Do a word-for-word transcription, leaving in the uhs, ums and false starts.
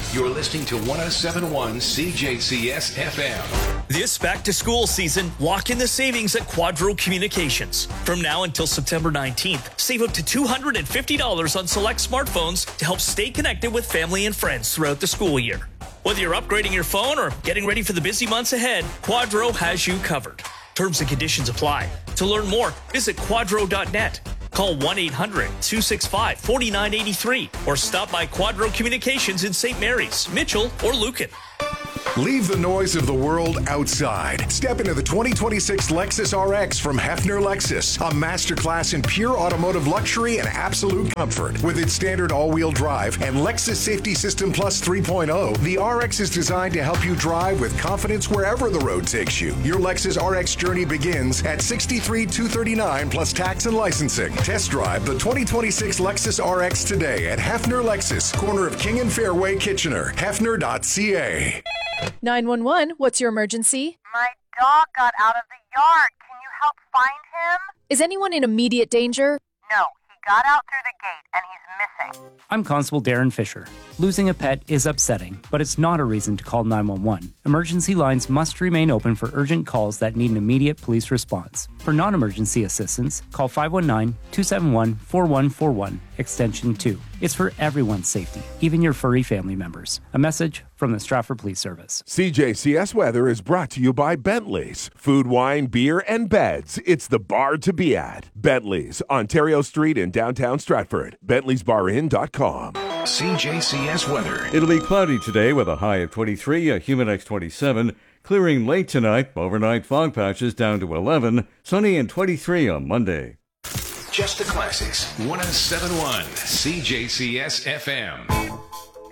You're listening to one oh seven point one C J C S F M. This back-to-school season, lock in the savings at Quadro Communications. From now until September nineteenth, save up to two hundred fifty dollars on select smartphones to help stay connected with family and friends throughout the school year. Whether you're upgrading your phone or getting ready for the busy months ahead, Quadro has you covered. Terms and conditions apply. To learn more, visit quadro dot net. Call one eight hundred two six five four nine eight three or stop by Quadro Communications in Saint Mary's, Mitchell, or Lucan. Leave the noise of the world outside. Step into the twenty twenty-six Lexus R X from Hefner Lexus, a masterclass in pure automotive luxury and absolute comfort. With its standard all-wheel drive and Lexus Safety System Plus three point oh, the R X is designed to help you drive with confidence wherever the road takes you. Your Lexus R X journey begins at sixty-three thousand two hundred thirty-nine dollars plus tax and licensing. Test drive the twenty twenty-six Lexus R X today at Hefner Lexus, corner of King and Fairway, Kitchener. Hefner dot C A. nine one one, what's your emergency? My dog got out of the yard. Can you help find him? Is anyone in immediate danger? No, he got out through the gate and he's missing. I'm Constable Darren Fisher. Losing a pet is upsetting, but it's not a reason to call nine one one. Emergency lines must remain open for urgent calls that need an immediate police response. For non-emergency assistance, call five one nine, two seven one, four one four one, extension two. It's for everyone's safety, even your furry family members. A message from the Stratford Police Service. C J C S Weather is brought to you by Bentley's. Food, wine, beer, and beds. It's the bar to be at. Bentley's, Ontario Street in downtown Stratford. Bentley's Bar Inn dot com. C J C S weather. It'll be cloudy today with a high of twenty-three, a humid X twenty-seven. Clearing late tonight, overnight fog patches down to eleven. Sunny and twenty-three on Monday. Just the classics. one oh seven point one C J C S F M.